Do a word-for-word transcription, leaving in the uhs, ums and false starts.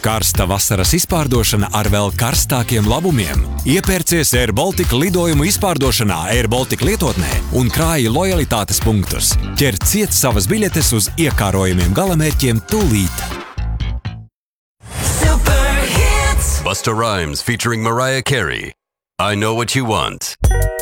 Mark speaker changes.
Speaker 1: Karsta vasaras izpārdošana ar vēl karstākiem labumiem. Iepērcies Air Baltica lidojumu izpārdošanā Air Baltica lietotnē un krāji lojalitātes punktus. Ķer ciet savas biļetes uz iekārojumiem galamērķiem tūlīt.
Speaker 2: Busta Rhymes featuring Mariah Carey. I Know What You Want.